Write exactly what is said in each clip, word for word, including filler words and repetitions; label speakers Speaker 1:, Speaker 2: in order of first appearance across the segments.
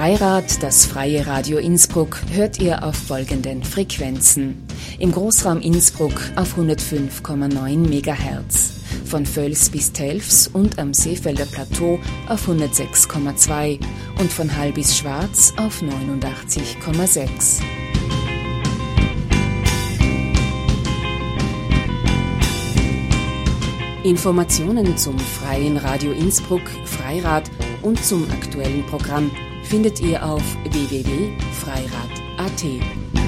Speaker 1: Freirad, das freie Radio Innsbruck, hört ihr auf folgenden Frequenzen. Im Großraum Innsbruck auf hundertfünf Komma neun Megahertz, von Völs bis Telfs und am Seefelder Plateau auf hundertsechs Komma zwei und von Hall bis Schwarz auf neunundachtzig Komma sechs. Informationen zum Freien Radio Innsbruck, Freirad und zum aktuellen Programm findet ihr auf w w w punkt freirad punkt a t.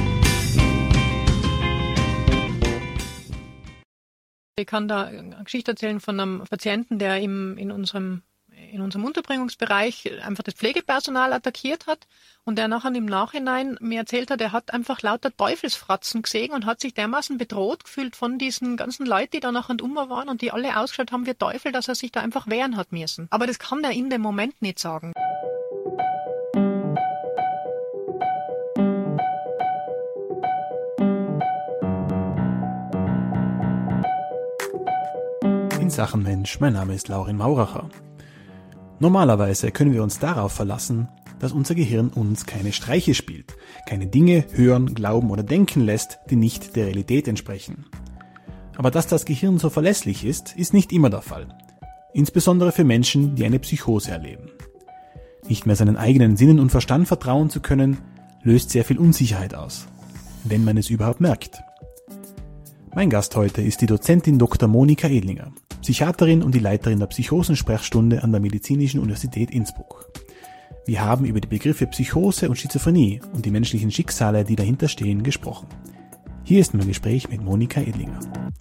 Speaker 2: Ich kann da eine Geschichte erzählen von einem Patienten, der im, in, unserem, in unserem Unterbringungsbereich einfach das Pflegepersonal attackiert hat und der nachher im Nachhinein mir erzählt hat, er hat einfach lauter Teufelsfratzen gesehen und hat sich dermaßen bedroht gefühlt von diesen ganzen Leuten, die da nachher um waren und die alle ausgeschaut haben wie Teufel, dass er sich da einfach wehren hat müssen. Aber das kann er in dem Moment nicht sagen.
Speaker 3: In Sachen Mensch, mein Name ist Laurin Mauracher. Normalerweise können wir uns darauf verlassen, dass unser Gehirn uns keine Streiche spielt, keine Dinge hören, glauben oder denken lässt, die nicht der Realität entsprechen. Aber dass das Gehirn so verlässlich ist, ist nicht immer der Fall. Insbesondere für Menschen, die eine Psychose erleben. Nicht mehr seinen eigenen Sinnen und Verstand vertrauen zu können, löst sehr viel Unsicherheit aus, wenn man es überhaupt merkt. Mein Gast heute ist die Dozentin Doktor Monika Edlinger, Psychiaterin und die Leiterin der Psychosensprechstunde an der Medizinischen Universität Innsbruck. Wir haben über die Begriffe Psychose und Schizophrenie und die menschlichen Schicksale, die dahinter stehen, gesprochen. Hier ist mein Gespräch mit Monika Edlinger.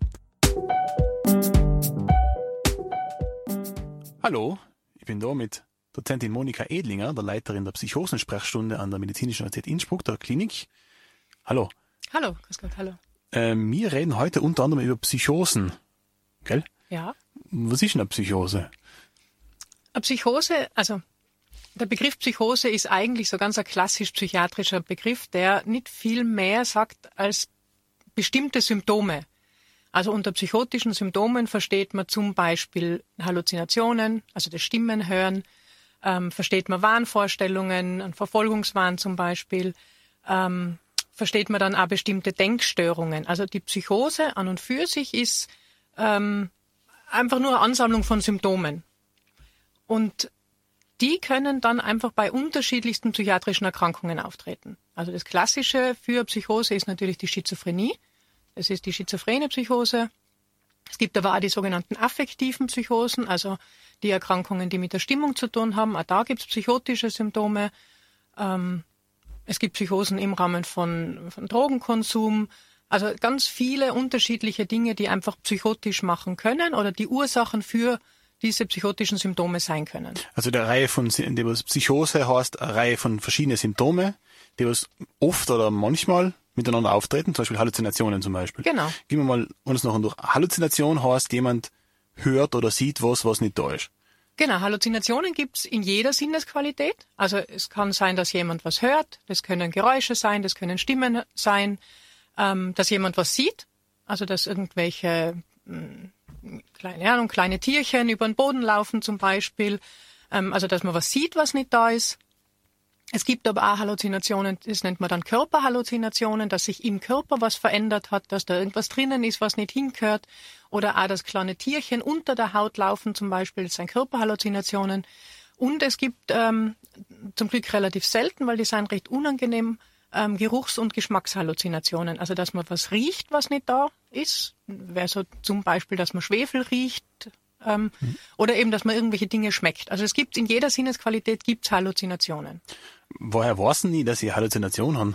Speaker 3: Hallo, ich bin da mit Dozentin Monika Edlinger, der Leiterin der Psychosensprechstunde an der Medizinischen Universität Innsbruck, der Klinik. Hallo.
Speaker 2: Hallo, grüß Gott, hallo.
Speaker 3: Äh, wir reden heute unter anderem über Psychosen, gell?
Speaker 2: Ja.
Speaker 3: Was ist eine Psychose?
Speaker 2: Eine Psychose, also der Begriff Psychose ist eigentlich so ganz ein klassisch psychiatrischer Begriff, der nicht viel mehr sagt als bestimmte Symptome. Also unter psychotischen Symptomen versteht man zum Beispiel Halluzinationen, also das Stimmenhören, ähm, versteht man Wahnvorstellungen, einen Verfolgungswahn zum Beispiel, ähm, versteht man dann auch bestimmte Denkstörungen. Also die Psychose an und für sich ist ähm, einfach nur eine Ansammlung von Symptomen. Und die können dann einfach bei unterschiedlichsten psychiatrischen Erkrankungen auftreten. Also das Klassische für Psychose ist natürlich die Schizophrenie. Das ist die schizophrene Psychose. Es gibt aber auch die sogenannten affektiven Psychosen, also die Erkrankungen, die mit der Stimmung zu tun haben. Auch da gibt es psychotische Symptome. Ähm, es gibt Psychosen im Rahmen von, von Drogenkonsum. Also ganz viele unterschiedliche Dinge, die einfach psychotisch machen können oder die Ursachen für diese psychotischen Symptome sein können. Also
Speaker 3: der Reihe von, die was Psychose heißt, eine Reihe von verschiedenen Symptome, die was oft oder manchmal miteinander auftreten, zum Beispiel Halluzinationen zum Beispiel.
Speaker 2: Genau.
Speaker 3: Gehen wir mal uns noch durch. Halluzination heißt, jemand hört oder sieht was, was nicht da ist.
Speaker 2: Genau, Halluzinationen gibt's in jeder Sinnesqualität. Also es kann sein, dass jemand was hört, das können Geräusche sein, das können Stimmen sein, ähm, dass jemand was sieht, also dass irgendwelche mh, kleine Ahnung, kleine Tierchen über den Boden laufen zum Beispiel, ähm, also dass man was sieht, was nicht da ist. Es gibt aber auch Halluzinationen, das nennt man dann Körperhalluzinationen, dass sich im Körper was verändert hat, dass da irgendwas drinnen ist, was nicht hingehört. Oder auch, dass kleine Tierchen unter der Haut laufen zum Beispiel, das sind Körperhalluzinationen. Und es gibt ähm, zum Glück relativ selten, weil die sind recht unangenehm, ähm, Geruchs- und Geschmackshalluzinationen. Also dass man was riecht, was nicht da ist. Wäre so zum Beispiel, dass man Schwefel riecht. Ähm, mhm. Oder eben, dass man irgendwelche Dinge schmeckt. Also es gibt in jeder Sinnesqualität gibt's Halluzinationen.
Speaker 3: Woher wissen die, dass sie Halluzinationen haben?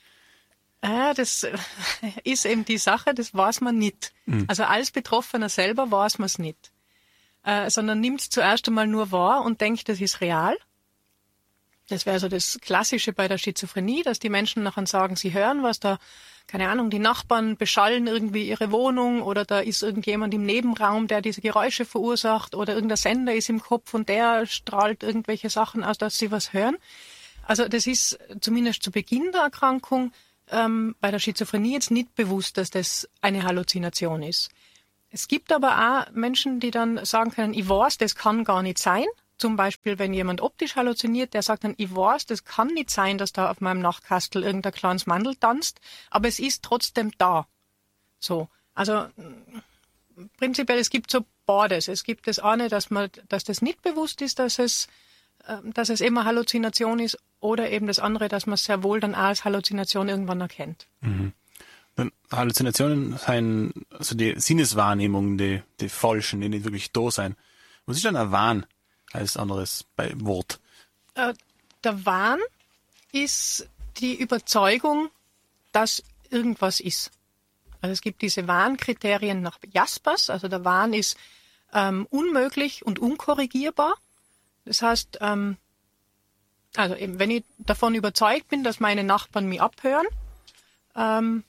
Speaker 2: Äh, das ist eben die Sache, das weiß man nicht. Mhm. Also als Betroffener selber weiß man es nicht. Äh, sondern nimmt es zuerst einmal nur wahr und denkt, das ist real. Das wäre so das Klassische bei der Schizophrenie, dass die Menschen nachher sagen, sie hören was, da, keine Ahnung, die Nachbarn beschallen irgendwie ihre Wohnung oder da ist irgendjemand im Nebenraum, der diese Geräusche verursacht oder irgendein Sender ist im Kopf und der strahlt irgendwelche Sachen aus, dass sie was hören. Also das ist zumindest zu Beginn der Erkrankung ähm, bei der Schizophrenie jetzt nicht bewusst, dass das eine Halluzination ist. Es gibt aber auch Menschen, die dann sagen können, ich weiß, das kann gar nicht sein. zum Beispiel, wenn jemand optisch halluziniert, der sagt dann, ich weiß, das kann nicht sein, dass da auf meinem Nachtkastel irgendein kleines Mandel tanzt, aber es ist trotzdem da. So, also prinzipiell, es gibt so beides. Es gibt das eine, dass man, dass das nicht bewusst ist, dass es, dass es eben eine Halluzination ist, oder eben das andere, dass man es sehr wohl dann auch als Halluzination irgendwann erkennt.
Speaker 3: Mhm. Dann Halluzinationen sind also die Sinneswahrnehmungen, die, die falschen, die nicht wirklich da sein. Was ist denn ein Wahn als anderes bei Wort?
Speaker 2: Äh, der Wahn ist die Überzeugung, dass irgendwas ist. Also es gibt diese Wahnkriterien nach Jaspers. Also der Wahn ist ähm, unmöglich und unkorrigierbar. Das heißt, ähm, also eben, wenn ich davon überzeugt bin, dass meine Nachbarn mich abhören, ähm,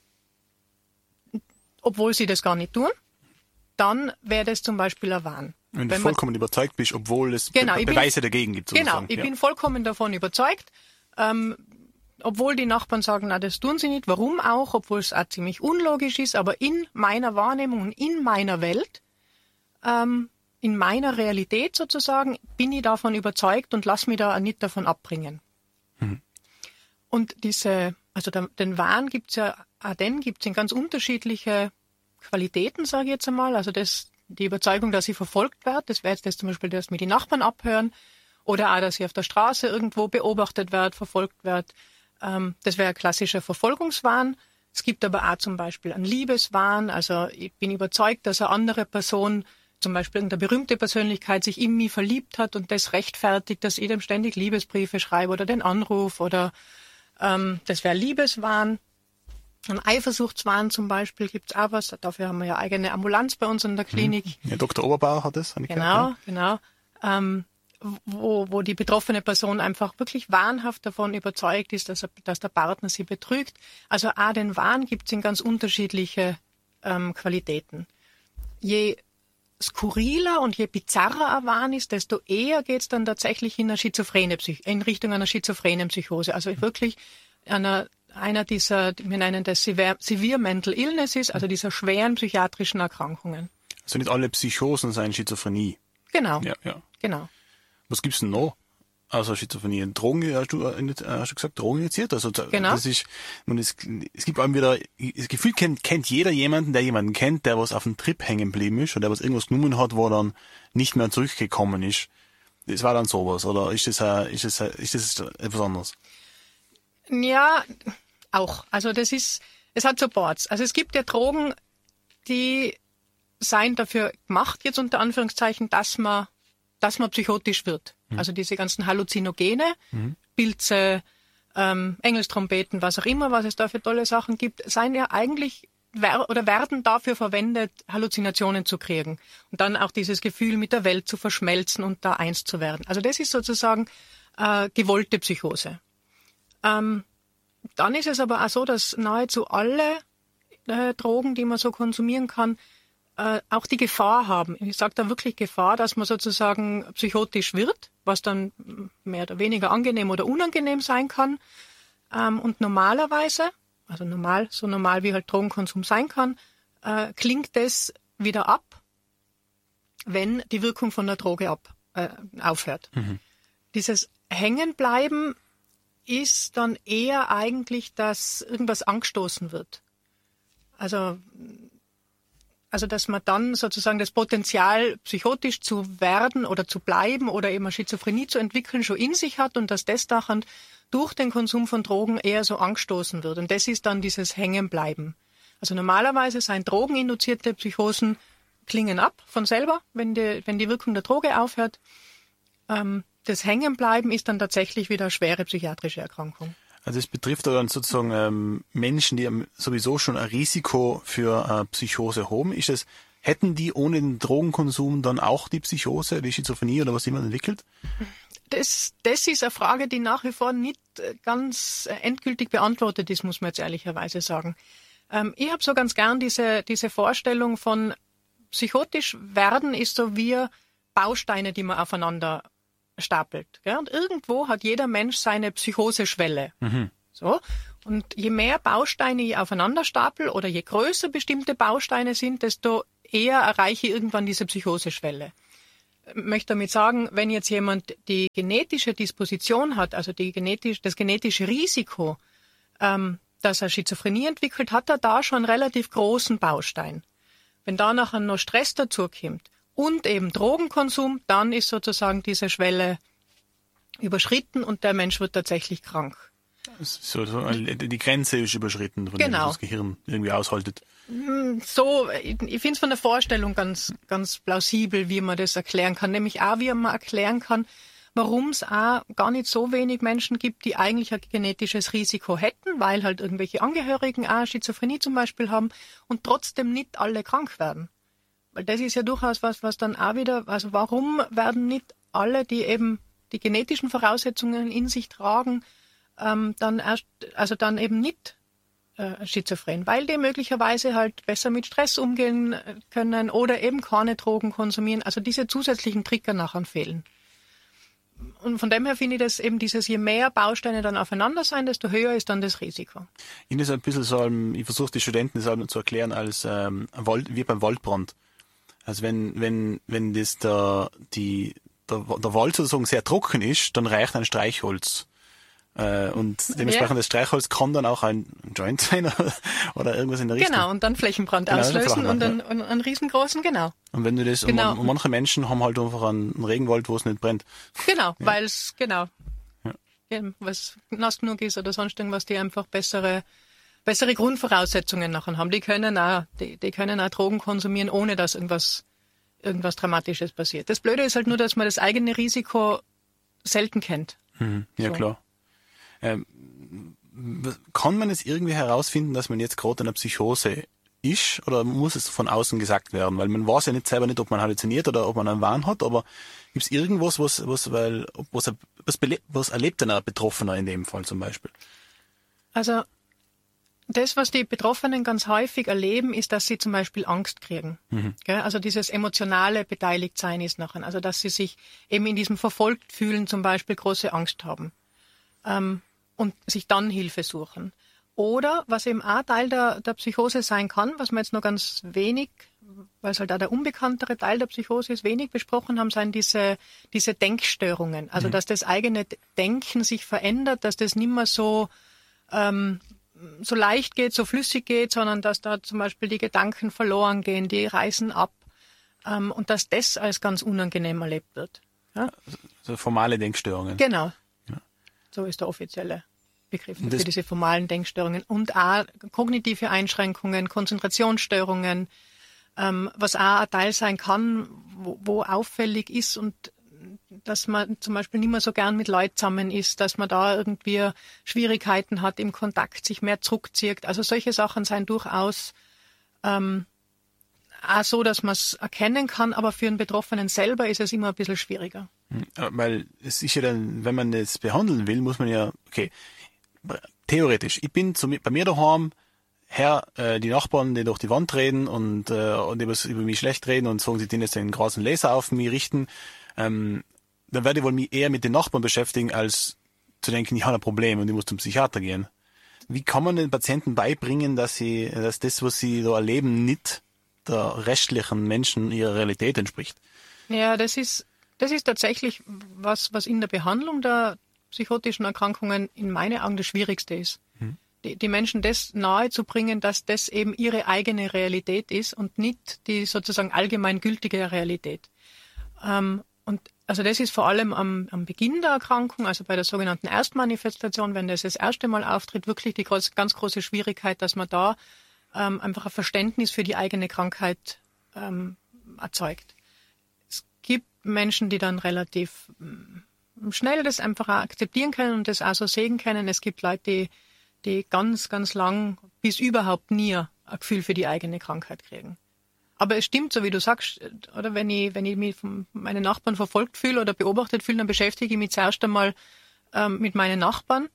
Speaker 2: obwohl sie das gar nicht tun, dann wäre das zum Beispiel ein Wahn.
Speaker 3: Wenn du wenn vollkommen überzeugt bist, obwohl es
Speaker 2: genau,
Speaker 3: Be- Beweise
Speaker 2: bin,
Speaker 3: dagegen gibt.
Speaker 2: Sozusagen. Genau, ich
Speaker 3: ja.
Speaker 2: bin vollkommen davon überzeugt, ähm, obwohl die Nachbarn sagen, na, das tun sie nicht. Warum auch? Obwohl es auch ziemlich unlogisch ist, aber in meiner Wahrnehmung und in meiner Welt, ähm, in meiner Realität sozusagen, bin ich davon überzeugt und lass mich da nicht davon abbringen. Mhm. Und diese, also der, den Wahn gibt's ja, auch den gibt's in ganz unterschiedliche Qualitäten, sage ich jetzt einmal. Also das, die Überzeugung, dass ich verfolgt werde, das wäre jetzt das zum Beispiel, dass mir die Nachbarn abhören, oder auch, dass ich auf der Straße irgendwo beobachtet werde, verfolgt werde. Ähm, das wäre ein klassischer Verfolgungswahn. Es gibt aber auch zum Beispiel einen Liebeswahn. Also ich bin überzeugt, dass eine andere Person, zum Beispiel irgendeine berühmte Persönlichkeit, sich in mich verliebt hat und das rechtfertigt, dass ich dem ständig Liebesbriefe schreibe oder den Anruf, oder ähm, das wäre Liebeswahn. Ein Eifersuchtswahn zum Beispiel gibt's auch was. Dafür haben wir ja eigene Ambulanz bei uns in der Klinik.
Speaker 3: Ja, Doktor Oberbauer hat das.
Speaker 2: Genau, gehört, ja. genau. Ähm, wo, wo die betroffene Person einfach wirklich wahnhaft davon überzeugt ist, dass, er, dass der Partner sie betrügt. Also auch den Wahn gibt's in ganz unterschiedliche ähm, Qualitäten. Je skurriler und je bizarrer ein Wahn ist, desto eher geht's dann tatsächlich in, eine schizophrene Psych- in Richtung einer schizophrenen Psychose. Also wirklich einer, einer dieser, wir nennen das Severe, Severe Mental Illnesses, also dieser schweren psychiatrischen Erkrankungen.
Speaker 3: Also nicht alle Psychosen sind Schizophrenie.
Speaker 2: Genau,
Speaker 3: ja, ja.
Speaker 2: genau.
Speaker 3: Was gibt's denn noch? Also Schizophrenie. Drogen, hast du, hast du gesagt, Drogen injiziert? Also,
Speaker 2: genau.
Speaker 3: Das ist, und es, es gibt einem wieder, das Gefühl kennt, kennt jeder jemanden, der jemanden kennt, der was auf dem Trip hängen geblieben ist, oder der was irgendwas genommen hat, wo dann nicht mehr zurückgekommen ist. Das war dann sowas, oder ist das, ist das, ist das etwas anderes?
Speaker 2: Ja, auch. Also das ist, es hat so Boards. Also es gibt ja Drogen, die seien dafür gemacht, jetzt unter Anführungszeichen, dass man dass man psychotisch wird. Mhm. Also diese ganzen Halluzinogene, mhm. Pilze, ähm, Engelstrompeten, was auch immer, was es da für tolle Sachen gibt, seien ja eigentlich wer- oder werden dafür verwendet, Halluzinationen zu kriegen. Und dann auch dieses Gefühl, mit der Welt zu verschmelzen und da eins zu werden. Also das ist sozusagen äh, gewollte Psychose. Ähm, dann ist es aber auch so, dass nahezu alle äh, Drogen, die man so konsumieren kann, Äh, auch die Gefahr haben. Ich sage da wirklich Gefahr, dass man sozusagen psychotisch wird, was dann mehr oder weniger angenehm oder unangenehm sein kann. Ähm, und normalerweise, also normal, so normal wie halt Drogenkonsum sein kann, äh, klingt das wieder ab, wenn die Wirkung von der Droge ab, äh, aufhört. Mhm. Dieses Hängenbleiben ist dann eher eigentlich, dass irgendwas angestoßen wird. Also Also, dass man dann sozusagen das Potenzial, psychotisch zu werden oder zu bleiben oder eben eine Schizophrenie zu entwickeln, schon in sich hat und dass das dann durch den Konsum von Drogen eher so angestoßen wird. Und das ist dann dieses Hängenbleiben. Also normalerweise sind drogeninduzierte Psychosen klingen ab von selber, wenn die, wenn die Wirkung der Droge aufhört. Ähm, das Hängenbleiben ist dann tatsächlich wieder eine schwere psychiatrische Erkrankung.
Speaker 3: Also es betrifft dann sozusagen ähm, Menschen, die sowieso schon ein Risiko für äh, Psychose haben. Ist es, hätten die ohne den Drogenkonsum dann auch die Psychose, die Schizophrenie oder was immer entwickelt?
Speaker 2: Das, das ist eine Frage, die nach wie vor nicht ganz endgültig beantwortet ist, muss man jetzt ehrlicherweise sagen. Ähm, ich habe so ganz gern diese, diese Vorstellung von psychotisch werden ist so wie Bausteine, die man aufeinander stapelt. Gell? Und irgendwo hat jeder Mensch seine Psychoseschwelle. Mhm. So. Und je mehr Bausteine ich aufeinander stapel oder je größer bestimmte Bausteine sind, desto eher erreiche ich irgendwann diese Psychoseschwelle. möchte damit sagen, wenn jetzt jemand die genetische Disposition hat, also die genetisch, das genetische Risiko, ähm, dass er Schizophrenie entwickelt, hat er da schon einen relativ großen Baustein. Wenn da nachher noch Stress dazukommt und eben Drogenkonsum, dann ist sozusagen diese Schwelle überschritten und der Mensch wird tatsächlich krank.
Speaker 3: So, so die Grenze ist überschritten, von
Speaker 2: genau.
Speaker 3: dem das Gehirn irgendwie aushaltet.
Speaker 2: So, ich, ich finde es von der Vorstellung ganz, ganz plausibel, wie man das erklären kann. Nämlich auch, wie man erklären kann, warum es auch gar nicht so wenig Menschen gibt, die eigentlich ein genetisches Risiko hätten, weil halt irgendwelche Angehörigen auch Schizophrenie zum Beispiel haben und trotzdem nicht alle krank werden. Weil das ist ja durchaus was, was dann auch wieder, also warum werden nicht alle, die eben die genetischen Voraussetzungen in sich tragen, ähm, dann erst, also dann eben nicht äh, schizophren, weil die möglicherweise halt besser mit Stress umgehen können oder eben keine Drogen konsumieren, also diese zusätzlichen Trigger nachher fehlen. Und von dem her finde ich, dass eben dieses, je mehr Bausteine dann aufeinander sein, desto höher ist dann das Risiko.
Speaker 3: Ich ist ein bisschen so, ich versuche die Studenten das zu erklären als ähm, wie beim Waldbrand. Also wenn wenn wenn das der die der, der Wald sozusagen sehr trocken ist, dann reicht ein Streichholz. Äh, und dementsprechend ja. Das Streichholz kann dann auch ein Joint sein oder irgendwas in der Richtung.
Speaker 2: Genau, und dann Flächenbrand genau, auslösen und einen, ja. einen, einen riesengroßen, genau.
Speaker 3: Und wenn du das, genau. und manche Menschen haben halt einfach einen Regenwald, wo es nicht brennt.
Speaker 2: Genau, ja. weil es, genau, ja. was nass genug ist oder sonst irgendwas, die einfach bessere bessere Grundvoraussetzungen nachher haben. Die können auch, die, die können auch Drogen konsumieren, ohne dass irgendwas irgendwas Dramatisches passiert. Das Blöde ist halt nur, dass man das eigene Risiko selten kennt.
Speaker 3: Mhm. Ja, so. Klar. Ähm, kann man es irgendwie herausfinden, dass man jetzt gerade in einer Psychose ist, oder muss es von außen gesagt werden? Weil man weiß ja nicht selber nicht, ob man halluziniert oder ob man einen Wahn hat, aber gibt es irgendwas, was, was, weil, was, was, was erlebt denn ein Betroffener in dem Fall zum Beispiel?
Speaker 2: Also, das, was die Betroffenen ganz häufig erleben, ist, dass sie zum Beispiel Angst kriegen. Mhm. Also dieses emotionale Beteiligtsein ist nachher. Also dass sie sich eben in diesem verfolgt fühlen, zum Beispiel große Angst haben ähm, und sich dann Hilfe suchen. Oder was eben auch Teil der, der Psychose sein kann, was wir jetzt noch ganz wenig, weil es halt auch der unbekanntere Teil der Psychose ist, wenig besprochen haben, sind diese, diese Denkstörungen. Also mhm. dass das eigene Denken sich verändert, dass das nicht mehr so ähm, so leicht geht, so flüssig geht, sondern dass da zum Beispiel die Gedanken verloren gehen, die reißen ab ähm, und dass das als ganz unangenehm erlebt wird. Ja?
Speaker 3: Also formale Denkstörungen.
Speaker 2: Genau.
Speaker 3: Ja.
Speaker 2: So ist der offizielle Begriff für diese formalen Denkstörungen. Und auch kognitive Einschränkungen, Konzentrationsstörungen, ähm, was auch ein Teil sein kann, wo, wo auffällig ist und dass man zum Beispiel nicht mehr so gern mit Leuten zusammen ist, dass man da irgendwie Schwierigkeiten hat im Kontakt, sich mehr zurückzieht. Also solche Sachen sind durchaus ähm, auch so, dass man es erkennen kann, aber für einen Betroffenen selber ist es immer ein bisschen schwieriger.
Speaker 3: Weil es ist ja dann, wenn man das behandeln will, muss man ja, okay, theoretisch, ich bin zu, bei mir daheim, Herr, äh, die Nachbarn, die durch die Wand reden und, äh, und über, über mich schlecht reden und sagen, sie den jetzt den großen Laser auf mich richten, ähm, dann werde ich wohl mich eher mit den Nachbarn beschäftigen, als zu denken, ich habe ein Problem und ich muss zum Psychiater gehen. Wie kann man den Patienten beibringen, dass sie, dass das, was sie da erleben, nicht der restlichen Menschen ihrer Realität entspricht?
Speaker 2: Ja, das ist, das ist tatsächlich was, was in der Behandlung der psychotischen Erkrankungen in meinen Augen das Schwierigste ist. Hm. Die, die Menschen das nahe zu bringen, dass das eben ihre eigene Realität ist und nicht die sozusagen allgemeingültige Realität. Ähm, Und also das ist vor allem am, am Beginn der Erkrankung, also bei der sogenannten Erstmanifestation, wenn das das erste Mal auftritt, wirklich die groß, ganz große Schwierigkeit, dass man da ähm, einfach ein Verständnis für die eigene Krankheit ähm, erzeugt. Es gibt Menschen, die dann relativ ähm, schnell das einfach auch akzeptieren können und das auch so sehen können. Es gibt Leute, die, die ganz, ganz lang bis überhaupt nie ein Gefühl für die eigene Krankheit kriegen. Aber es stimmt, so wie du sagst, oder wenn ich, wenn ich mich von meinen Nachbarn verfolgt fühle oder beobachtet fühle, dann beschäftige ich mich zuerst einmal ähm, mit meinen Nachbarn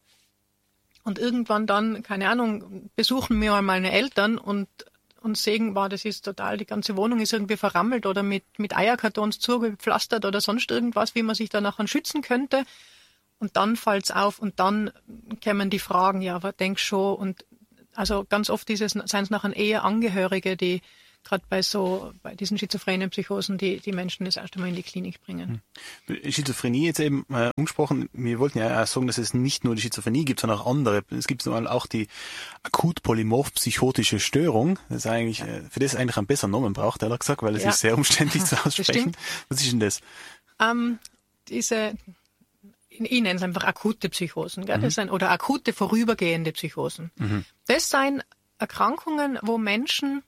Speaker 2: und irgendwann dann, keine Ahnung, besuchen mir mal meine Eltern und, und sehen, wow, das ist total, die ganze Wohnung ist irgendwie verrammelt oder mit, mit Eierkartons zugepflastert oder sonst irgendwas, wie man sich da nachher schützen könnte. Und dann fällt's auf und dann kämen die Fragen, ja, was denkst du schon? Und also ganz oft ist es, seien es nachher eher Angehörige, die gerade bei so, bei diesen schizophrenen Psychosen, die die Menschen das erst einmal in die Klinik bringen.
Speaker 3: Schizophrenie jetzt eben äh, umgesprochen. Wir wollten ja auch sagen, dass es nicht nur die Schizophrenie gibt, sondern auch andere. Es gibt auch die akut-polymorph-psychotische Störung. Das ist eigentlich, äh, für das eigentlich einen besseren Namen braucht, ehrlich gesagt, weil es ja. ist sehr umständlich zu aussprechen. Was ist denn das?
Speaker 2: Ähm, diese, ich nenne es einfach akute Psychosen, gell? Mhm. Das sind, oder akute vorübergehende Psychosen. Mhm. Das sind Erkrankungen, wo Menschen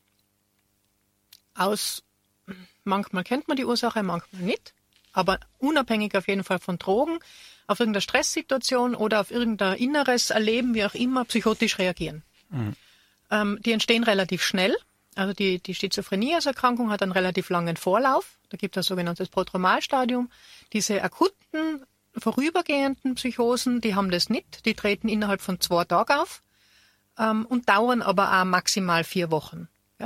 Speaker 2: aus, manchmal kennt man die Ursache, manchmal nicht, aber unabhängig auf jeden Fall von Drogen, auf irgendeine Stresssituation oder auf irgendein inneres Erleben, wie auch immer, psychotisch reagieren. Mhm. Ähm, die entstehen relativ schnell. Also die, die Schizophrenie als Erkrankung hat einen relativ langen Vorlauf. Da gibt es ein sogenanntes Prodromalstadium. Diese akuten, vorübergehenden Psychosen, die haben das nicht. Die treten innerhalb von zwei Tagen auf ähm, und dauern aber auch maximal vier Wochen.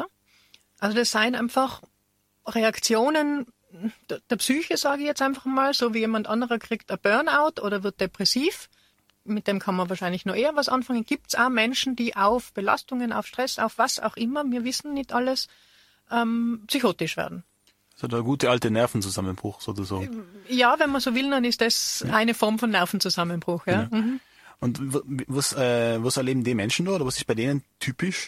Speaker 2: Also das seien einfach Reaktionen der Psyche, sage ich jetzt einfach mal, so wie jemand anderer kriegt ein Burnout oder wird depressiv. Mit dem kann man wahrscheinlich noch eher was anfangen. Gibt es auch Menschen, die auf Belastungen, auf Stress, auf was auch immer, wir wissen nicht alles, ähm, psychotisch werden.
Speaker 3: Also der gute alte Nervenzusammenbruch sozusagen.
Speaker 2: Ja, wenn man so will, dann ist das ja. eine Form von Nervenzusammenbruch. Ja.
Speaker 3: Genau. Mhm. Und was, äh, was erleben die Menschen da oder was ist bei denen typisch?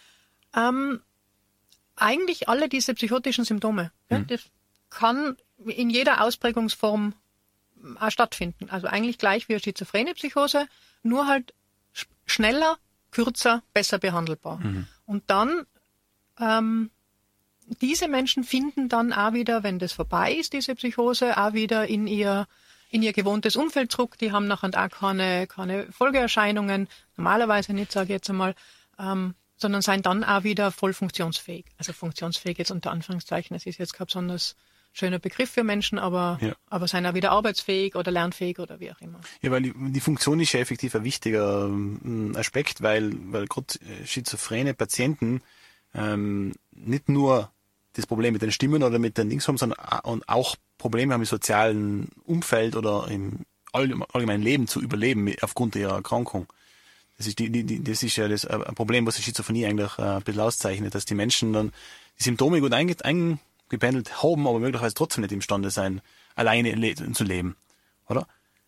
Speaker 2: Ähm, Eigentlich alle diese psychotischen Symptome. Ja, mhm. Das kann in jeder Ausprägungsform auch stattfinden. Also eigentlich gleich wie eine schizophrene Psychose, nur halt schneller, kürzer, besser behandelbar. Mhm. Und dann, ähm, diese Menschen finden dann auch wieder, wenn das vorbei ist, diese Psychose, auch wieder in ihr, in ihr gewohntes Umfeld zurück. Die haben nachher auch keine, keine Folgeerscheinungen, normalerweise nicht, sage ich jetzt einmal, ähm, sondern seien dann auch wieder voll funktionsfähig. Also funktionsfähig jetzt unter Anführungszeichen, es ist jetzt kein besonders schöner Begriff für Menschen, aber, ja. aber seien auch wieder arbeitsfähig oder lernfähig oder wie auch immer.
Speaker 3: Ja, weil die, die Funktion ist ja effektiv ein wichtiger ähm, Aspekt, weil, weil gerade schizophrene Patienten ähm, nicht nur das Problem mit den Stimmen oder mit den Dings haben, sondern auch Probleme haben im sozialen Umfeld oder im allgemeinen Leben zu überleben aufgrund ihrer Erkrankung. Das ist, die, die, das ist ja das ein Problem, was die Schizophrenie eigentlich ein bisschen auszeichnet, dass die Menschen dann die Symptome gut einge, eingependelt haben, aber möglicherweise trotzdem nicht imstande sein, alleine le- zu leben, oder?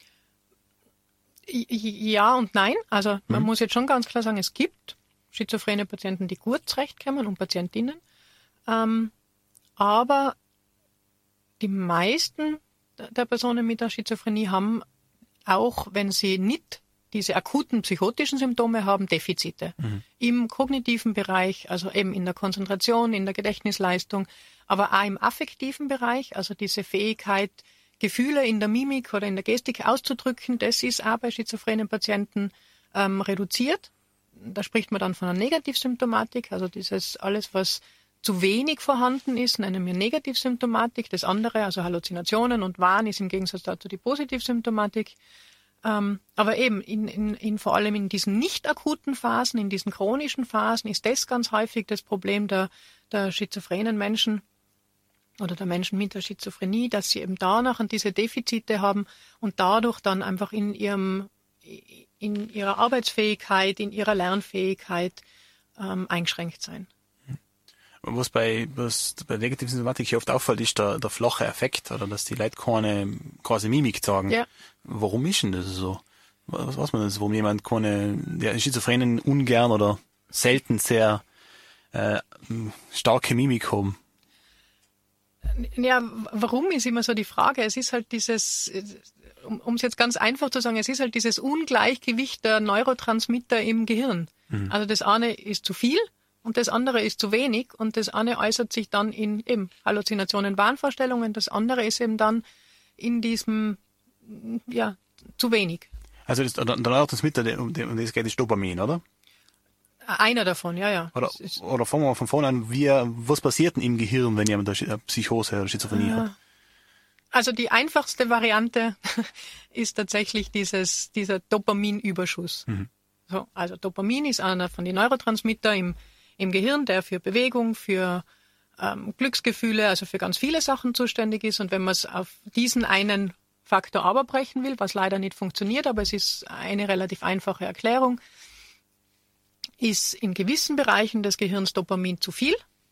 Speaker 2: Ja und nein. Also man mhm. muss jetzt schon ganz klar sagen, es gibt schizophrene Patienten, die gut zurechtkommen und Patientinnen. Ähm, aber die meisten der Personen mit der Schizophrenie haben, auch wenn sie nicht diese akuten psychotischen Symptome haben, Defizite mhm. im kognitiven Bereich, also eben in der Konzentration, in der Gedächtnisleistung, aber auch im affektiven Bereich, also diese Fähigkeit, Gefühle in der Mimik oder in der Gestik auszudrücken, das ist auch bei schizophrenen Patienten ähm, reduziert. Da spricht man dann von einer Negativsymptomatik, also dieses alles, was zu wenig vorhanden ist, nennen wir Negativsymptomatik. Das andere, also Halluzinationen und Wahn, ist im Gegensatz dazu die Positivsymptomatik. Ähm, aber eben in, in, in vor allem in diesen nicht akuten Phasen, in diesen chronischen Phasen ist das ganz häufig das Problem der, der schizophrenen Menschen oder der Menschen mit der Schizophrenie, dass sie eben danach diese Defizite haben und dadurch dann einfach in ihrem in ihrer Arbeitsfähigkeit, in ihrer Lernfähigkeit ähm, eingeschränkt sein.
Speaker 3: Was bei, was bei negativen Symptomatik hier oft auffällt, ist der, der flache Effekt, oder dass die Leute keine quasi Mimik zeigen. Ja. Warum ist denn das so? Was weiß man das, warum jemand keine, der Schizophrenen ungern oder selten sehr äh, starke Mimik haben?
Speaker 2: Ja, warum ist immer so die Frage. Es ist halt dieses, um es jetzt ganz einfach zu sagen, es ist halt dieses Ungleichgewicht der Neurotransmitter im Gehirn. Mhm. Also das eine ist zu viel und das andere ist zu wenig und das eine äußert sich dann in eben Halluzinationen, Wahnvorstellungen, das andere ist eben dann in diesem, ja, zu wenig.
Speaker 3: Also das, der Neurotransmitter, um das geht, ist Dopamin, oder?
Speaker 2: Einer davon, ja, ja.
Speaker 3: Oder, oder fangen wir mal von vorne an, wie, was passiert denn im Gehirn, wenn jemand eine Psychose oder Schizophrenie ja. hat?
Speaker 2: Also die einfachste Variante ist tatsächlich dieses, dieser Dopaminüberschuss. Mhm. So, also Dopamin ist einer von den Neurotransmitter im, im Gehirn, der für Bewegung, für ähm, Glücksgefühle, also für ganz viele Sachen zuständig ist. Und wenn man es auf diesen einen Faktor abbrechen will, was leider nicht funktioniert, aber es ist eine relativ einfache Erklärung, ist in gewissen Bereichen des Gehirns Dopamin zu viel.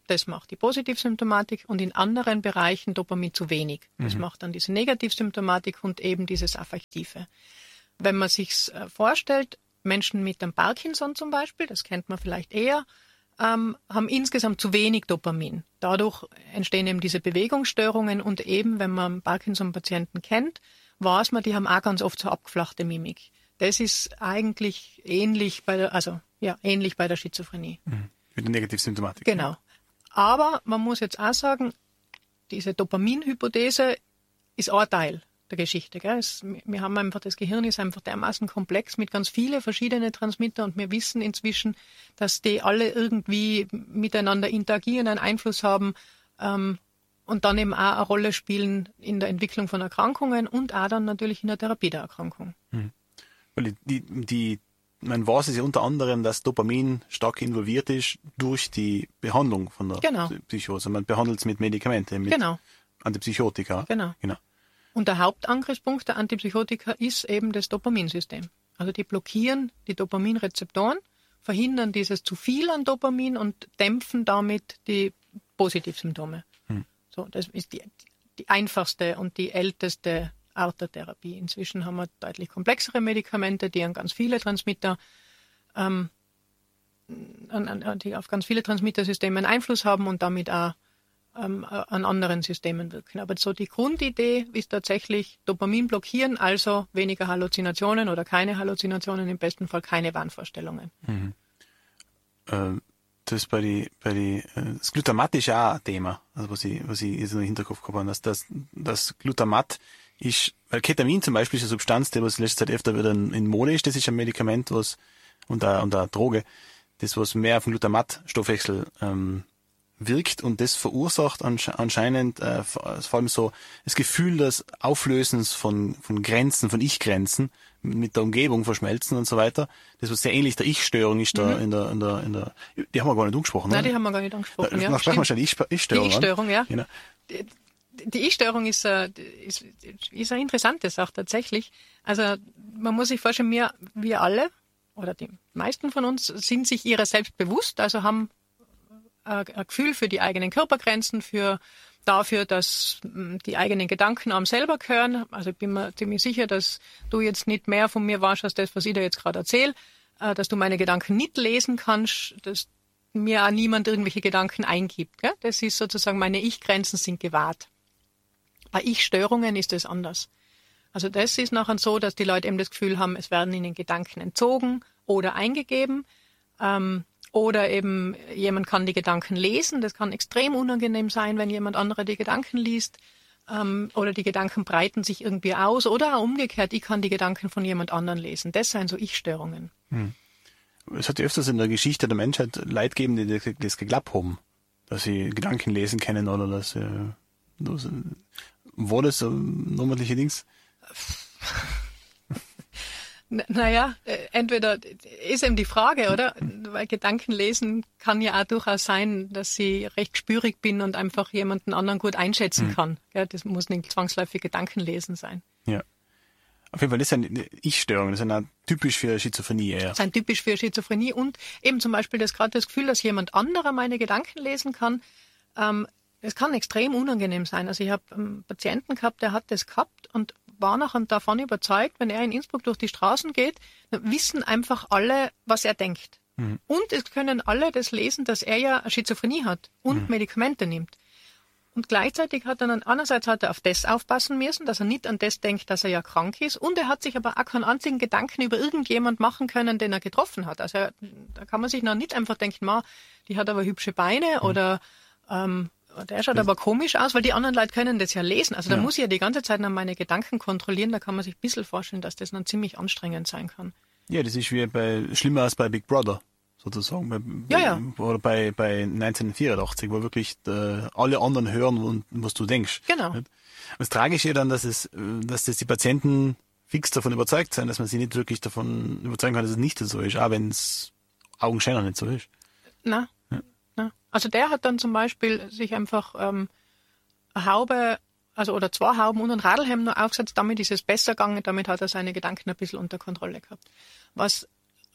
Speaker 2: das macht die Positivsymptomatik und in anderen Bereichen Dopamin zu wenig. Das
Speaker 3: Mhm.
Speaker 2: macht dann diese Negativsymptomatik und eben dieses Affektive. Wenn man sich's vorstellt, Menschen mit dem Parkinson zum Beispiel, das kennt man vielleicht eher, ähm, haben insgesamt zu wenig Dopamin. Dadurch entstehen eben diese Bewegungsstörungen und eben, wenn man einen Parkinson-Patienten kennt, weiß man, die haben auch ganz oft so abgeflachte Mimik. Das ist eigentlich ähnlich bei der, also ja, ähnlich bei der Schizophrenie.
Speaker 3: Mhm. Mit der Negativsymptomatik.
Speaker 2: Genau. Aber man muss jetzt auch sagen, diese Dopamin-Hypothese ist ein Teil der Geschichte. Gell? Es, wir haben einfach, das Gehirn ist einfach dermaßen komplex mit ganz vielen verschiedenen Transmitter und wir wissen inzwischen, dass die alle irgendwie miteinander interagieren, einen Einfluss haben ähm, und dann eben auch eine Rolle spielen in der Entwicklung von Erkrankungen und auch dann natürlich in der Therapie der Erkrankung.
Speaker 3: Mhm. Weil die, die, man weiß es ja unter anderem, dass Dopamin stark involviert ist durch die Behandlung von der
Speaker 2: Genau.
Speaker 3: Psychose. Man behandelt es mit Medikamenten, mit
Speaker 2: Genau.
Speaker 3: Antipsychotika.
Speaker 2: Genau.
Speaker 3: genau.
Speaker 2: Und der Hauptangriffspunkt der Antipsychotika ist eben das Dopaminsystem. Also die blockieren die Dopaminrezeptoren, verhindern dieses zu viel an Dopamin und dämpfen damit die Positivsymptome.
Speaker 3: Hm.
Speaker 2: So, das ist die, die einfachste und die älteste Art der Therapie. Inzwischen haben wir deutlich komplexere Medikamente, die an ganz viele Transmitter, ähm, an, an, die auf ganz viele Transmittersysteme einen Einfluss haben und damit auch ähm, an anderen Systemen wirken. Aber so die Grundidee ist tatsächlich Dopamin blockieren, also weniger Halluzinationen oder keine Halluzinationen, im besten Fall keine Wahnvorstellungen.
Speaker 3: Mhm. Äh, das bei die, bei die, äh, das Glutamat ist ja auch ein Thema, also was ich, was ich jetzt in den Hinterkopf gehabt habe, dass das, das Glutamat ist, weil Ketamin zum Beispiel ist eine Substanz, die was in letzter Zeit öfter wieder in, in Mode ist, das ist ein Medikament, was, und eine, und eine Droge, das was mehr auf den Glutamat-Stoffwechsel, ähm, wirkt und das verursacht ansche- anscheinend äh, vor allem so das Gefühl des Auflösens von von Grenzen, von Ich-Grenzen mit der Umgebung verschmelzen und so weiter. Das was sehr ähnlich der Ich-Störung ist da
Speaker 2: Mhm.
Speaker 3: in der in der in der die haben wir gar nicht angesprochen,
Speaker 2: Nein,
Speaker 3: oder?
Speaker 2: die haben wir gar nicht angesprochen.
Speaker 3: Da,
Speaker 2: Ja,
Speaker 3: da sprechen wir
Speaker 2: stimmt.
Speaker 3: schon die Ich-Störung.
Speaker 2: Die Ich-Störung, ja.
Speaker 3: Genau.
Speaker 2: Die, die Ich-Störung ist, äh, ist, ist eine interessante Sache tatsächlich. Also man muss sich vorstellen, wir, wir alle oder die meisten von uns sind sich ihrer selbst bewusst, also haben ein Gefühl für die eigenen Körpergrenzen, für dafür, dass die eigenen Gedanken am selber gehören. Also ich bin mir ziemlich sicher, dass du jetzt nicht mehr von mir weißt, als das, was ich dir jetzt gerade erzähle, dass du meine Gedanken nicht lesen kannst, dass mir auch niemand irgendwelche Gedanken eingibt. Gell? Das ist sozusagen, meine Ich-Grenzen sind gewahrt. Bei Ich-Störungen ist es anders. Also das ist nachher so, dass die Leute eben das Gefühl haben, es werden ihnen Gedanken entzogen oder eingegeben. Ähm, Oder eben jemand kann die Gedanken lesen. Das kann extrem unangenehm sein, wenn jemand anderer die Gedanken liest. Ähm, oder die Gedanken breiten sich irgendwie aus. Oder auch umgekehrt, ich kann die Gedanken von jemand anderem lesen. Das sind so Ich-Störungen.
Speaker 3: Hm. Es hat ja öfters in der Geschichte der Menschheit Leute gegeben, die das, das geglaubt haben, dass sie Gedanken lesen können oder dass äh, das, war das so normale Dings?
Speaker 2: Naja, entweder ist eben die Frage, oder? Weil Gedanken lesen kann ja auch durchaus sein, dass ich recht gespürig bin und einfach jemanden anderen gut einschätzen mhm. kann. Ja, das muss nicht zwangsläufig Gedankenlesen sein.
Speaker 3: Ja. Auf jeden Fall, das ist eine Ich-Störung, das ist eine typisch für Schizophrenie eher.
Speaker 2: Das ist ein typisch für Schizophrenie und eben zum Beispiel das gerade das Gefühl, dass jemand anderer meine Gedanken lesen kann. Ähm, das kann extrem unangenehm sein. Also ich habe einen Patienten gehabt, der hat das gehabt und war nachher davon überzeugt, wenn er in Innsbruck durch die Straßen geht, dann wissen einfach alle, was er denkt. Mhm. Und es können alle das lesen, dass er ja Schizophrenie hat und mhm. Medikamente nimmt. Und gleichzeitig hat er dann, einerseits hat er auf das aufpassen müssen, dass er nicht an das denkt, dass er ja krank ist. Und er hat sich aber auch keinen einzigen Gedanken über irgendjemand machen können, den er getroffen hat. Also er, da kann man sich noch nicht einfach denken, ma, die hat aber hübsche Beine mhm. oder ähm, der schaut aber komisch aus, weil die anderen Leute können das ja lesen. Also da ja. muss ich ja die ganze Zeit noch meine Gedanken kontrollieren. Da kann man sich ein bisschen vorstellen, dass das dann ziemlich anstrengend sein kann.
Speaker 3: Ja, das ist wie bei, schlimmer als bei Big Brother, sozusagen. Bei,
Speaker 2: ja, ja.
Speaker 3: Oder bei, bei neunzehnhundertvierundachtzig, wo wirklich äh, alle anderen hören, was du denkst.
Speaker 2: Genau.
Speaker 3: Und das Tragische ist dann, dass es, dass das die Patienten fix davon überzeugt sind, dass man sie nicht wirklich davon überzeugen kann, dass es nicht so ist, auch wenn es augenscheinlich nicht so ist.
Speaker 2: Na. Also der hat dann zum Beispiel sich einfach ähm, eine Haube, also oder zwei Hauben und ein Radlhelm noch aufgesetzt, damit ist es besser gegangen, damit hat er seine Gedanken ein bisschen unter Kontrolle gehabt. Was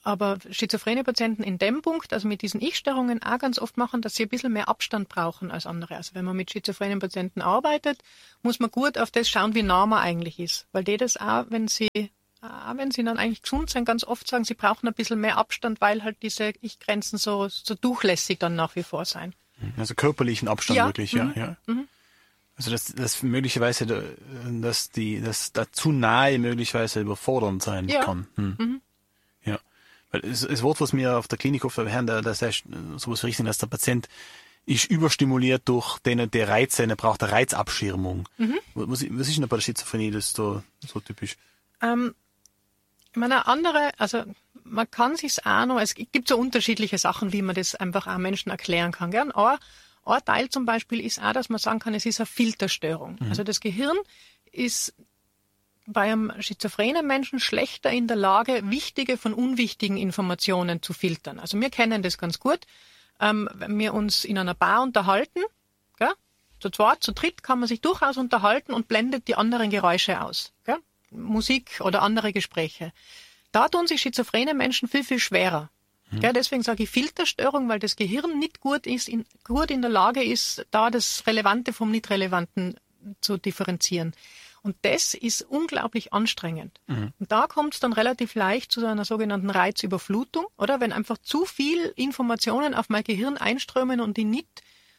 Speaker 2: aber schizophrene Patienten in dem Punkt, also mit diesen Ich-Störungen auch ganz oft machen, dass sie ein bisschen mehr Abstand brauchen als andere. Also wenn man mit schizophrenen Patienten arbeitet, muss man gut auf das schauen, wie nah man eigentlich ist. Weil die das auch, wenn sie, auch wenn sie dann eigentlich gesund sind, ganz oft sagen, sie brauchen ein bisschen mehr Abstand, weil halt diese Ich-Grenzen so, so durchlässig dann nach wie vor sein.
Speaker 3: Also körperlichen Abstand
Speaker 2: ja.
Speaker 3: wirklich, ja.
Speaker 2: Mhm.
Speaker 3: ja.
Speaker 2: Mhm.
Speaker 3: Also dass das möglicherweise, dass die, dass da zu nahe möglicherweise überfordernd sein
Speaker 2: ja.
Speaker 3: kann. Hm.
Speaker 2: Mhm.
Speaker 3: Ja. Weil es, es Wort, was mir auf der Klinik oft hören, da, das heißt sowas richtig, dass der Patient ist überstimuliert durch den, der Reize, er braucht eine Reizabschirmung. Mhm. Was, was ist denn bei der Schizophrenie das so, so typisch?
Speaker 2: Ähm, ich meine, andere, also man kann sich's auch noch, es gibt so unterschiedliche Sachen, wie man das einfach auch Menschen erklären kann. Gell? Ein, ein Teil zum Beispiel ist auch, dass man sagen kann, es ist eine Filterstörung. Mhm. Also das Gehirn ist bei einem schizophrenen Menschen schlechter in der Lage, wichtige von unwichtigen Informationen zu filtern. Also wir kennen das ganz gut. Ähm, wenn wir uns in einer Bar unterhalten, gell? Zu zweit, zu dritt kann man sich durchaus unterhalten und blendet die anderen Geräusche aus. Gell? Musik oder andere Gespräche. Da tun sich schizophrene Menschen viel, viel schwerer. Mhm. Gell? Deswegen sage ich Filterstörung, weil das Gehirn nicht gut ist, in, gut in der Lage ist, da das Relevante vom Nicht-Relevanten zu differenzieren. Und das ist unglaublich anstrengend. Mhm. Und da kommt es dann relativ leicht zu einer sogenannten Reizüberflutung, oder? Wenn einfach zu viel Informationen auf mein Gehirn einströmen und ich nicht,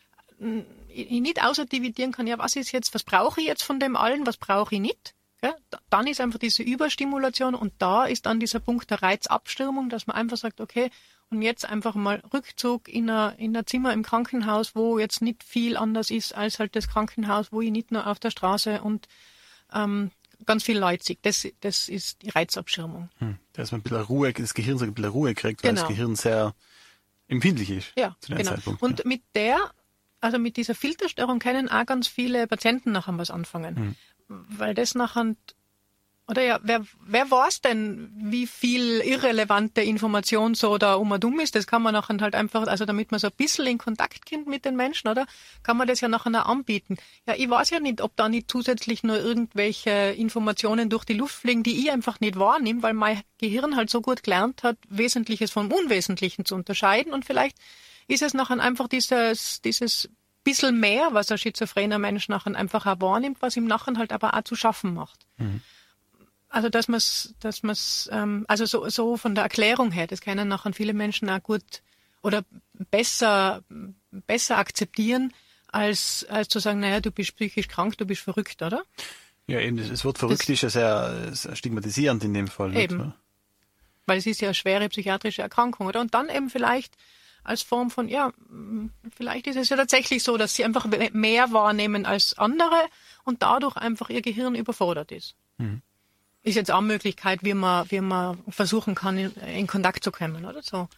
Speaker 2: ich nicht ausdividieren kann, ja, was ist jetzt, was brauche ich jetzt von dem allen, was brauche ich nicht? Ja, dann ist einfach diese Überstimulation und da ist dann dieser Punkt der Reizabschirmung, dass man einfach sagt, okay, und jetzt einfach mal Rückzug in ein, in ein Zimmer im Krankenhaus, wo jetzt nicht viel anders ist als halt das Krankenhaus, wo ich nicht nur auf der Straße und ähm, ganz viel Leute sieht. Das, das ist die Reizabschirmung. Hm.
Speaker 3: Dass man ein bisschen Ruhe, das Gehirn so ein bisschen Ruhe kriegt, weil genau. das Gehirn sehr empfindlich ist.
Speaker 2: Ja,
Speaker 3: zu dem
Speaker 2: genau.
Speaker 3: Zeitpunkt.
Speaker 2: Und mit der, also mit dieser Filterstörung können auch ganz viele Patienten nachher was anfangen. Hm. Weil das nachher, oder ja, wer, wer weiß denn, wie viel irrelevante Information so da um und um ist? Das kann man nachher halt einfach, also damit man so ein bisschen in Kontakt kommt mit den Menschen, oder? Kann man das ja nachher auch anbieten. Ja, ich weiß ja nicht, ob da nicht zusätzlich nur irgendwelche Informationen durch die Luft fliegen, die ich einfach nicht wahrnehme, weil mein Gehirn halt so gut gelernt hat, Wesentliches vom Unwesentlichen zu unterscheiden. Und vielleicht ist es nachher einfach dieses, dieses bisschen mehr, was ein schizophrener Mensch nachher einfach auch wahrnimmt, was ihm nachher halt aber auch zu schaffen macht. Mhm. Also dass man es, dass man es, ähm, also so, so von der Erklärung her, das können nachher viele Menschen auch gut oder besser, besser akzeptieren, als, als zu sagen, naja, du bist psychisch krank, du bist verrückt, oder?
Speaker 3: Ja, eben, das Wort verrückt das, ist ja sehr, sehr stigmatisierend in dem Fall.
Speaker 2: Eben,
Speaker 3: nicht?
Speaker 2: Weil es ist ja eine schwere psychiatrische Erkrankung, oder? Und dann eben vielleicht als Form von, ja, vielleicht ist es ja tatsächlich so, dass sie einfach mehr wahrnehmen als andere und dadurch einfach ihr Gehirn überfordert ist. Mhm. Ist jetzt auch eine Möglichkeit, wie man, wie man versuchen kann, in, in Kontakt zu kommen, oder so.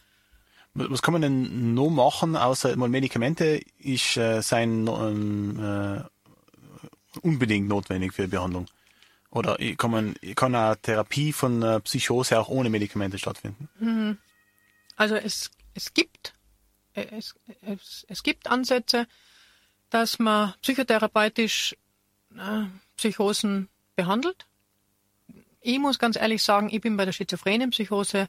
Speaker 3: Was kann man denn noch machen, außer mal Medikamente ist äh, sein ähm, äh, unbedingt notwendig für die Behandlung? Oder kann man kann eine Therapie von äh, Psychose auch ohne Medikamente stattfinden?
Speaker 2: Also es es gibt es, es, es gibt Ansätze, dass man psychotherapeutisch äh, Psychosen behandelt. Ich muss ganz ehrlich sagen, ich bin bei der schizophrenen Psychose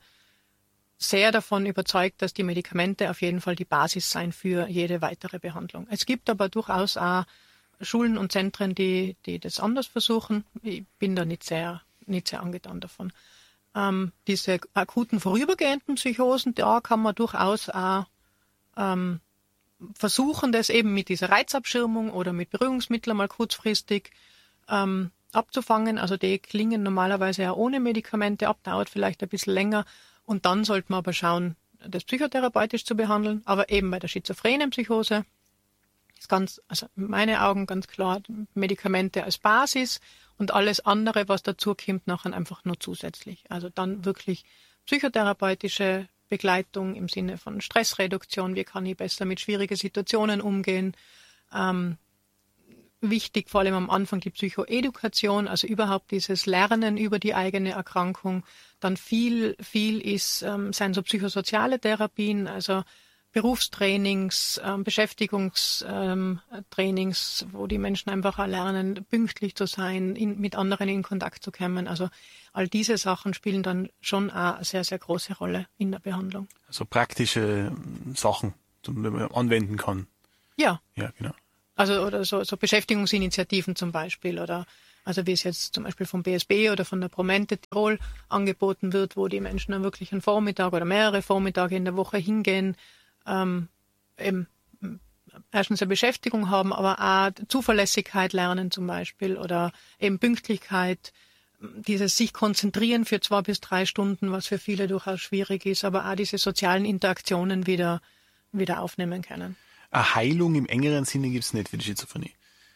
Speaker 2: sehr davon überzeugt, dass die Medikamente auf jeden Fall die Basis sein für jede weitere Behandlung. Es gibt aber durchaus auch Schulen und Zentren, die, die das anders versuchen. Ich bin da nicht sehr, nicht sehr angetan davon. Ähm, diese akuten vorübergehenden Psychosen, da kann man durchaus auch ähm, versuchen, das eben mit dieser Reizabschirmung oder mit Beruhigungsmitteln mal kurzfristig ähm, abzufangen. Also die klingen normalerweise ja ohne Medikamente ab, dauert vielleicht ein bisschen länger. Und dann sollte man aber schauen, das psychotherapeutisch zu behandeln. Aber eben bei der schizophrenen Psychose ist ganz, also in meinen Augen ganz klar Medikamente als Basis und alles andere, was dazu kommt, nachher einfach nur zusätzlich. Also dann wirklich psychotherapeutische Begleitung im Sinne von Stressreduktion. Wie kann ich besser mit schwierigen Situationen umgehen? Ähm, Wichtig, vor allem am Anfang, die Psychoedukation, also überhaupt dieses Lernen über die eigene Erkrankung. Dann viel, viel ist, ähm, sind so psychosoziale Therapien, also Berufstrainings, ähm, Beschäftigungstrainings, ähm, wo die Menschen einfach auch lernen, pünktlich zu sein, in, mit anderen in Kontakt zu kommen. Also all diese Sachen spielen dann schon auch eine sehr, sehr große Rolle in der Behandlung.
Speaker 3: Also praktische Sachen, die man anwenden kann.
Speaker 2: Ja.
Speaker 3: Ja, genau.
Speaker 2: Also oder so, so Beschäftigungsinitiativen zum Beispiel oder also wie es jetzt zum Beispiel vom B S B oder von der Promente Tirol angeboten wird, wo die Menschen dann wirklich einen Vormittag oder mehrere Vormittage in der Woche hingehen, ähm, eben erstens eine Beschäftigung haben, aber auch Zuverlässigkeit lernen zum Beispiel oder eben Pünktlichkeit, dieses sich konzentrieren für zwei bis drei Stunden, was für viele durchaus schwierig ist, aber auch diese sozialen Interaktionen wieder, wieder aufnehmen können.
Speaker 3: Eine Heilung im engeren Sinne gibt es nicht für die Schizophrenie?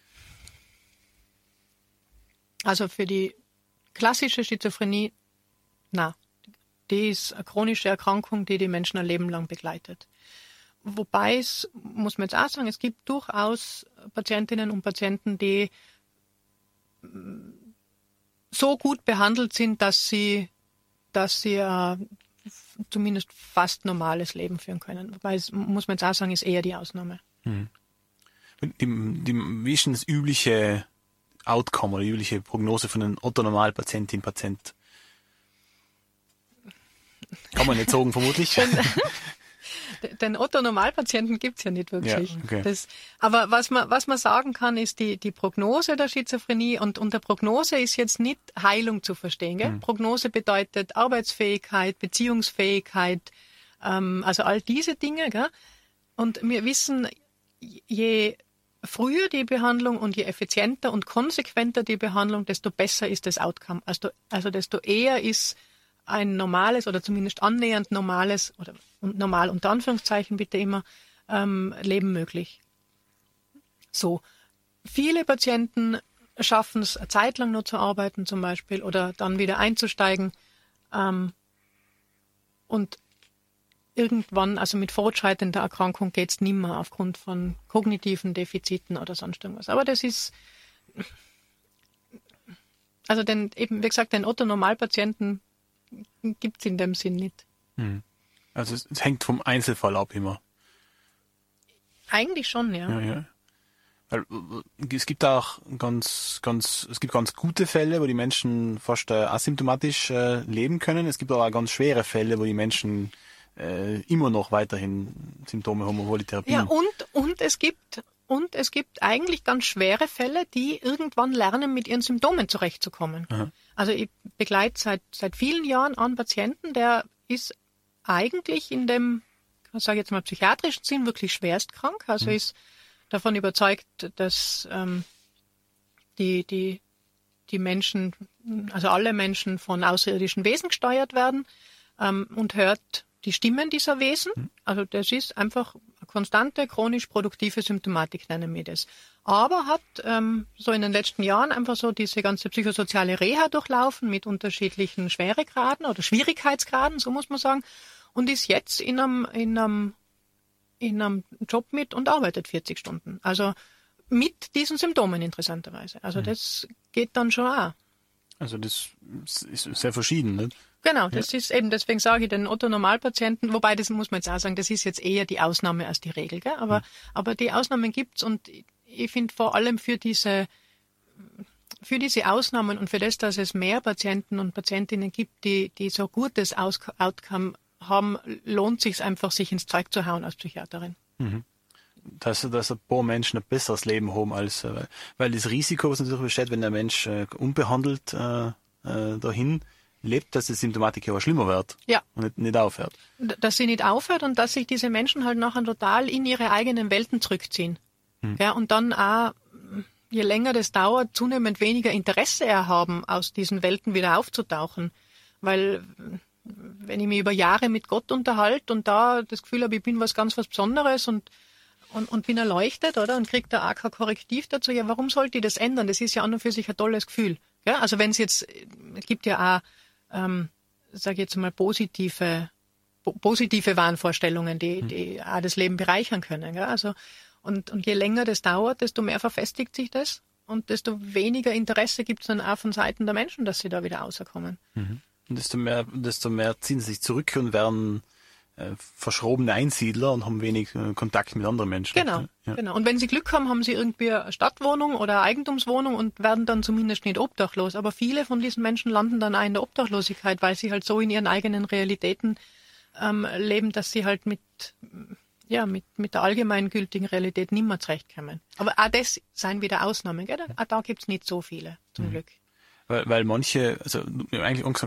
Speaker 2: Also für die klassische Schizophrenie, na, die ist eine chronische Erkrankung, die die Menschen ein Leben lang begleitet. Wobei es, muss man jetzt auch sagen, es gibt durchaus Patientinnen und Patienten, die so gut behandelt sind, dass sie, dass sie äh, zumindest fast normales Leben führen können. Wobei es, muss man jetzt auch sagen, ist eher die Ausnahme.
Speaker 3: Hm. Die, die, wie ist denn das übliche Outcome oder die übliche Prognose von einem Otto-Normal-Patientin, Patient? Kann man nicht sagen, vermutlich.
Speaker 2: Den, den Otto-Normalpatienten gibt es ja nicht wirklich.
Speaker 3: Ja, okay.
Speaker 2: Das, aber was man, was man sagen kann, ist die, die Prognose der Schizophrenie. Und unter Prognose ist jetzt nicht Heilung zu verstehen. Gell? Mhm. Prognose bedeutet Arbeitsfähigkeit, Beziehungsfähigkeit, ähm, also all diese Dinge. Gell? Und wir wissen, je früher die Behandlung und je effizienter und konsequenter die Behandlung, desto besser ist das Outcome. Also, also desto eher ist ein normales oder zumindest annähernd normales oder normal unter Anführungszeichen bitte immer ähm, Leben möglich. So, viele Patienten schaffen es eine Zeit lang nur zu arbeiten zum Beispiel oder dann wieder einzusteigen ähm, und irgendwann, also mit fortschreitender Erkrankung geht es nicht mehr aufgrund von kognitiven Defiziten oder sonst irgendwas. Aber das ist, also den, eben wie gesagt, den Otto-Normalpatienten gibt es in dem Sinn nicht.
Speaker 3: Hm. Also es, es hängt vom Einzelfall ab immer.
Speaker 2: Eigentlich schon, ja.
Speaker 3: Ja, ja. Weil, es gibt auch ganz, ganz, es gibt ganz gute Fälle, wo die Menschen fast äh, asymptomatisch äh, leben können. Es gibt aber auch ganz schwere Fälle, wo die Menschen äh, immer noch weiterhin Symptome haben, obwohl die Therapie.
Speaker 2: Ja, und, und es gibt Und es gibt eigentlich ganz schwere Fälle, die irgendwann lernen, mit ihren Symptomen zurechtzukommen. Aha. Also ich begleite seit, seit vielen Jahren einen Patienten, der ist eigentlich in dem, ich sage jetzt mal psychiatrischen Sinn, wirklich schwerst krank. Also mhm. ist davon überzeugt, dass ähm, die, die, die Menschen, also alle Menschen von außerirdischen Wesen gesteuert werden ähm, und hört die Stimmen dieser Wesen. Also das ist einfach eine konstante, chronisch produktive Symptomatik, nennen wir das. Aber hat ähm, so in den letzten Jahren einfach so diese ganze psychosoziale Reha durchlaufen mit unterschiedlichen Schweregraden oder Schwierigkeitsgraden, so muss man sagen, und ist jetzt in einem, in einem, in einem Job mit und arbeitet vierzig Stunden. Also mit diesen Symptomen interessanterweise. Also mhm. das geht dann schon auch.
Speaker 3: Also das ist sehr verschieden, ne?
Speaker 2: Genau, das ja. ist eben, deswegen sage ich den Otto-Normalpatienten, wobei das muss man jetzt auch sagen, das ist jetzt eher die Ausnahme als die Regel, gell? Aber, mhm. aber die Ausnahmen gibt's und ich finde vor allem für diese, für diese Ausnahmen und für das, dass es mehr Patienten und Patientinnen gibt, die, die so gutes Aus- Outcome haben, lohnt sich einfach, sich ins Zeug zu hauen als Psychiaterin.
Speaker 3: Mhm. Dass, dass ein paar Menschen ein besseres Leben haben, als, weil das Risiko, was natürlich besteht, wenn der Mensch äh, unbehandelt äh, äh, dahin lebt, dass die Symptomatik ja auch schlimmer wird
Speaker 2: ja.
Speaker 3: und nicht, nicht aufhört.
Speaker 2: Dass sie nicht aufhört und dass sich diese Menschen halt nachher total in ihre eigenen Welten zurückziehen. Hm. Ja, und dann auch, je länger das dauert, zunehmend weniger Interesse haben, aus diesen Welten wieder aufzutauchen. Weil wenn ich mich über Jahre mit Gott unterhalte und da das Gefühl habe, ich bin was ganz was Besonderes und Und, und bin erleuchtet, oder? Und kriegt da auch kein Korrektiv dazu. Ja, warum sollte ich das ändern? Das ist ja an und für sich ein tolles Gefühl. Ja? Also wenn es jetzt, es gibt ja auch, ähm, sage ich jetzt mal, positive, po- positive Wahnvorstellungen, die, die auch das Leben bereichern können. Ja? Also, und, und je länger das dauert, desto mehr verfestigt sich das und desto weniger Interesse gibt es dann auch von Seiten der Menschen, dass sie da wieder rauskommen.
Speaker 3: Mhm. Und desto mehr, desto mehr ziehen sie sich zurück und werden äh, verschrobene Einsiedler und haben wenig äh, Kontakt mit anderen Menschen.
Speaker 2: Genau, ja. genau. Und wenn sie Glück haben, haben sie irgendwie eine Stadtwohnung oder eine Eigentumswohnung und werden dann zumindest nicht obdachlos. Aber viele von diesen Menschen landen dann auch in der Obdachlosigkeit, weil sie halt so in ihren eigenen Realitäten ähm, leben, dass sie halt mit, ja, mit, mit der allgemeingültigen Realität nicht mehr zurechtkommen. Aber auch das seien wieder Ausnahmen, gell? Auch da gibt's nicht so viele, zum mhm. Glück.
Speaker 3: Weil, weil manche, also eigentlich